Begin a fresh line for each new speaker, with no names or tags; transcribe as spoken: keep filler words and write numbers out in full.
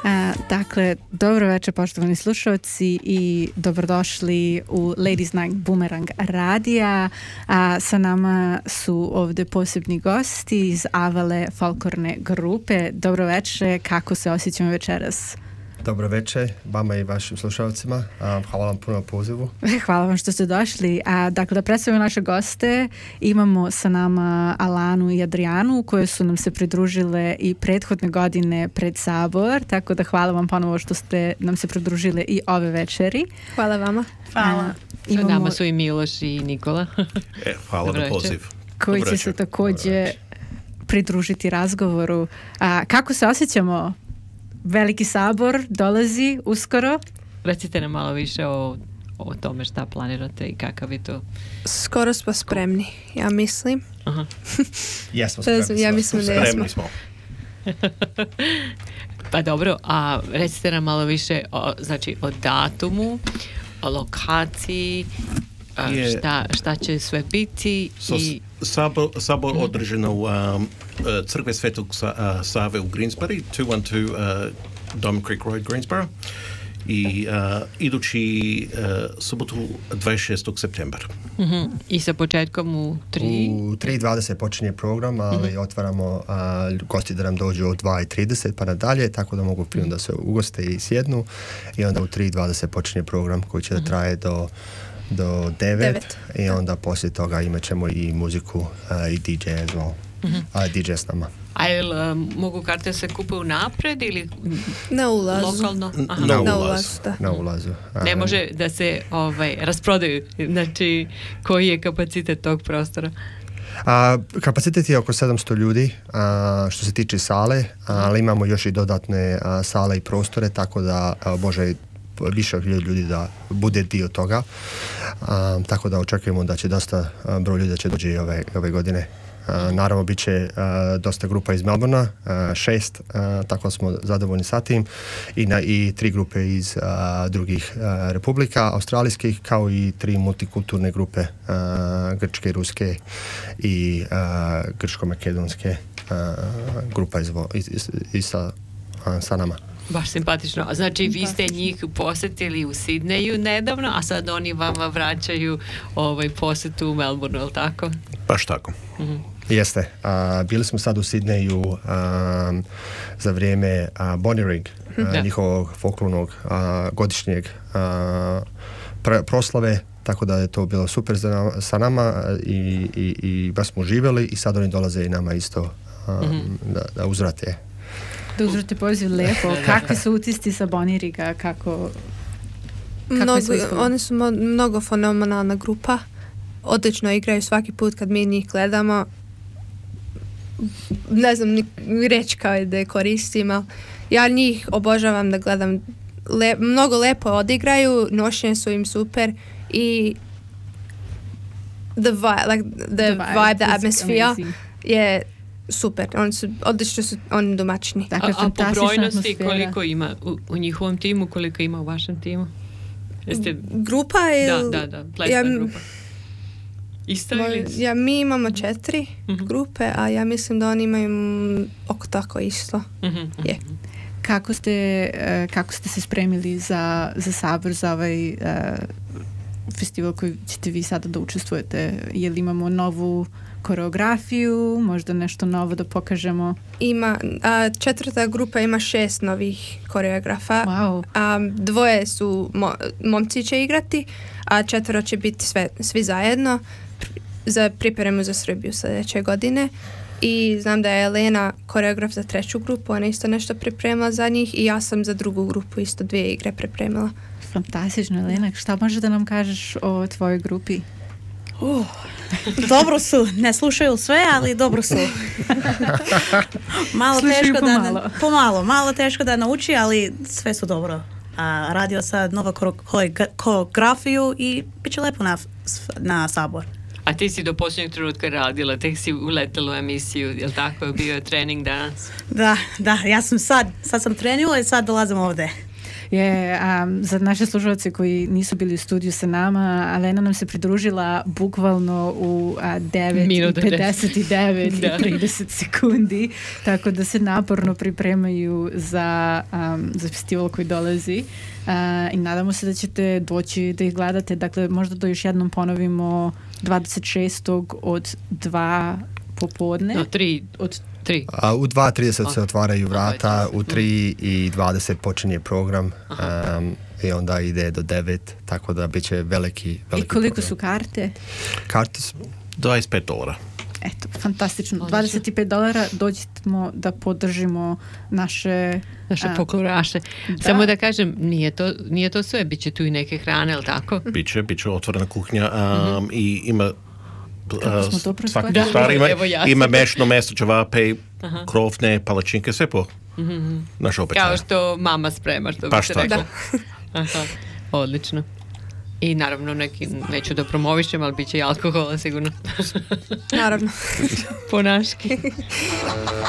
A, dakle, dobro večer poštovani slušalci i dobrodošli u Ladies Night Boomerang radija. A, sa nama su ovdje posebni gosti iz Avale folklorne grupe. Dobro večer, kako se osjećamo večeras?
Dobro večer vama i vašim slušalcima. Hvala vam puno na pozivu.
Hvala vam što ste došli. A, dakle, da predstavimo naše goste, imamo sa nama Alanu i Adrianu koje su nam se pridružile i prethodne godine pred Sabor, tako da hvala vam ponovo što ste nam se pridružile i ove večeri.
Hvala vama.
Hvala. A, imamo...
Nama su i Miloš i Nikola.
E, hvala na poziv.
Koji Dobro će se također pridružiti razgovoru. A, kako se osjećamo? Veliki sabor dolazi uskoro.
Recite nam malo više o, o tome šta planirate i kakav je to.
Skoro smo spremni, ja mislim.
Aha.
Jesmo spremni.
Ja mislim da
spremni smo.
Pa dobro, a recite nam malo više o, znači, o datumu, o lokaciji, je, šta, šta će sve biti.
So,
i...
Sabor, sabor mm-hmm. održano u um, crkve Svetog Sa, uh, Save u Greensbury, dvjesto dvanaest uh, Diamond Creek Road, Greensboro. I uh, idući uh, subotu dvadeset šestog septembra.
Mm-hmm. I sa početkom u tri?
U tri i dvadeset počinje program, ali mm-hmm. otvaramo uh, gosti da nam dođu od dva i trideset pa nadalje, tako da mogu prije da se ugoste i sjednu. I onda u tri i dvadeset počinje program koji će mm-hmm. da traje do do devet i onda poslije toga imat ćemo i muziku uh, i D J as well. Mm-hmm. A D J s nama.
A jel um, mogu karte se kupuju napred ili
na ulazu?
Lokalno?
Aha. Na,
na
ulazu.
ulazu, da.
Na ulazu.
Ne može da se ovaj, rasprodaju, znači koji je kapacitet tog prostora?
A, kapacitet je oko sedamsto ljudi a, što se tiče sale, a, ali imamo još i dodatne a, sale i prostore, tako da a, može više ljudi da bude dio toga. A, tako da očekujemo da će dosta a, broj ljudi da će doći ove, ove godine. A, naravno, bit će a, dosta grupa iz Melbourna, a, šest, a, tako smo zadovoljni sa tim, i, na, i tri grupe iz a, drugih a, republika, australijskih, kao i tri multikulturne grupe, a, grčke, ruske i a, grčko-makedonske a, grupa iz, iz, iz, iz, sa, a, sa nama.
Baš simpatično. Znači, vi ste njih posjetili u Sidneju nedavno, a sad oni vama vraćaju ovaj posjetu u Melbourneu, je li tako?
Baš tako.
Mm-hmm.
Jeste. A, bili smo sad u Sidneju a, za vrijeme a, Bonnyrigg, a, njihovog folklornog a, godišnjeg a, pre, proslave, tako da je to bilo super za nama, sa nama i, i, i baš smo živjeli i sad oni dolaze i nama isto a, mm-hmm. da, da uzvrate.
Da uzvrate poziv lijepo. Kakvi su utisci sa Bonnyrigga? Kako,
mnogo, oni su mnogo fenomenalna grupa. Odlično igraju svaki put kad mi njih gledamo. Ne znam ni reći kao da je koristim, ali ja njih obožavam da gledam. Le, mnogo lepo odigraju, nošenje su im super i the vibe, like the, the vibe, vibe the atmosphere je super. Oni su, odlično su oni domaćini.
Dakle, a, a po brojnosti koliko ima u, u njihovom timu, koliko ima u vašem timu? Jeste...
Grupa ili...
Da, da, da, plesna ja, grupa. Isto ili?
Ja, mi imamo četiri
uh-huh.
grupe, a ja mislim da oni imaju oko tako isto.
Uh-huh, uh-huh.
Je.
Kako ste, kako ste se spremili za, za sabor, za ovaj uh, festival koji ćete vi sada da učestvujete? Je li imamo novu koreografiju, možda nešto novo da pokažemo?
Ima, a, četvrta grupa ima šest novih koreografa.
Wow.
A, dvoje su mo, momci će igrati, a četvero će biti sve, svi zajedno za pripremu za Srbiju sljedeće godine. I znam da je Elena koreograf za treću grupu, ona isto nešto pripremila za njih i ja sam za drugu grupu isto dvije igre pripremila.
Fantastično, Elena. Šta možeš da nam kažeš o tvojoj grupi?
Uh, dobro su, ne slušaju sve, ali dobro su. Malo
slušaju
teško
pomalo.
da pomalo, malo teško da nauči, ali sve su dobro. A, radio sad novu koreografiju i bit će lepo na, na sabor.
A ti si do posljednjeg trenutka radila, tek si uletela u emisiju, je li tako je bio trening danas?
Da, da, ja sam sad, sad sam trenila i sad dolazim ovdje.
je um, za naše slušalce koji nisu bili u studiju sa nama, Alena nam se pridružila bukvalno u a, devet i pedeset devet i trideset sekundi, tako da se naporno pripremaju za, um, za festival koji dolazi. Uh, i nadamo se da ćete doći da ih gledate. Dakle, možda da još jednom ponovimo dvadeset šestog od dva popodne.
No, tri, od tri.
A, u dva trideset se otvaraju vrata, u tri i dvadeset počinje program um, i onda ide do devet, tako da bit će veliki, veliki
I koliko
program.
su karte?
Karte su
dvadeset pet dolara.
Eto, fantastično. dvadeset pet dolara, dođemo da podržimo naše...
Naše
a,
pokluraše.
Da.
Samo da kažem, nije to, nije to sve, bit će tu i neke hrane, ali tako?
Biće, biće otvorena kuhnja um, i ima
Kako smo to
svaki
preskočili?
stvar ima,
Evo ja.
ima mešno meso, ćevape, krofne, palačinke, sve po
Mm-hmm.
naš običaj.
Kao što mama sprema, što
Pa
bi se
šta?
rekla. Aha, odlično. I naravno, neki, neću da promovišem, ali bit će i alkohola sigurno.
Naravno.
Po naški.